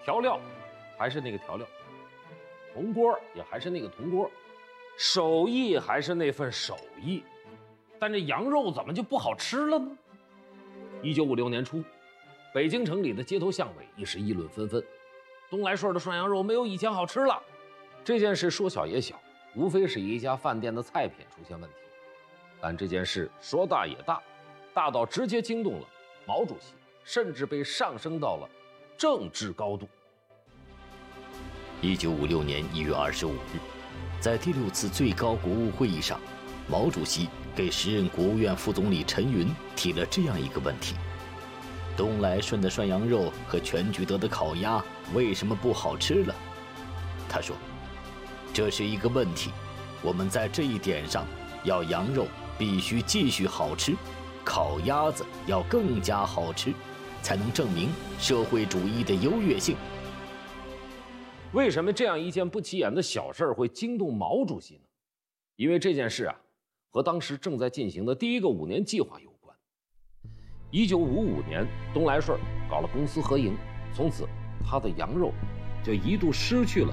调料还是那个调料，铜锅也还是那个铜锅，手艺还是那份手艺，但这羊肉怎么就不好吃了呢？1956年初，北京城里的街头巷尾一时议论纷纷，东来顺的涮羊肉没有以前好吃了。这件事说小也小，无非是一家饭店的菜品出现问题，但这件事说大也大，大到直接惊动了毛主席，甚至被上升到了政治高度。 1956年1月25日，在第6次最高国务会议上，毛主席给时任国务院副总理陈云提了这样一个问题：东来顺的涮羊肉和全聚德的烤鸭为什么不好吃了？他说，这是一个问题，我们在这一点上要羊肉必须继续好吃，烤鸭子要更加好吃，才能证明社会主义的优越性。 为什么这样一件不起眼的小事会惊动毛主席呢？因为这件事啊，和当时正在进行的第一个5年计划有关。1955年，东来顺搞了公私合营，从此他的羊肉就一度失去了